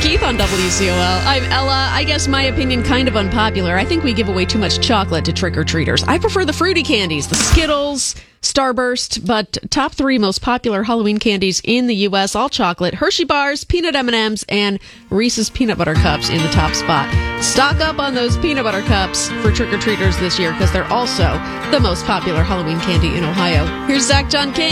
Keith on WCOL. I'm Ella. I guess my opinion, kind of unpopular. I think we give away too much chocolate to trick-or-treaters. I prefer the fruity candies, the Skittles, Starburst, but top 3 most popular Halloween candies in the U.S., all chocolate, Hershey bars, peanut M&Ms, and Reese's peanut butter cups in the top spot. Stock up on those peanut butter cups for trick-or-treaters this year because they're also the most popular Halloween candy in Ohio. Here's Zach John King.